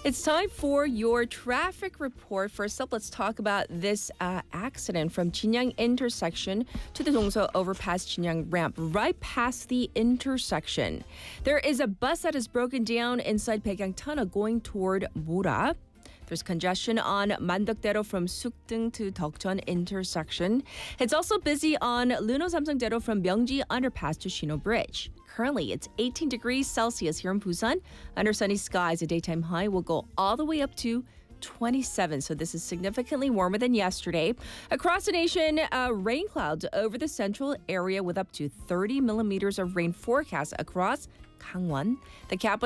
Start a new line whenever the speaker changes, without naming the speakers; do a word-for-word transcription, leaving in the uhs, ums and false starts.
It's time for your traffic report. First up, let's talk about this uh, accident from Jinyang intersection to the Dongso overpass Jinyang ramp, right past the intersection. There is a bus that is broken down inside Baekyang Tunnel going toward Mora. There's congestion on Mandokdero from Sukdeung to Deokjeon intersection. It's also busy on Luno Samsungdero from Myeongji underpass to Shino Bridge. Currently, it's eighteen degrees Celsius here in Busan. Under sunny skies, the daytime high will go all the way up to twenty-seven. So this is significantly warmer than yesterday. Across the nation, uh, rain clouds over the central area with up to thirty millimeters of rain forecast across Gangwon. The capital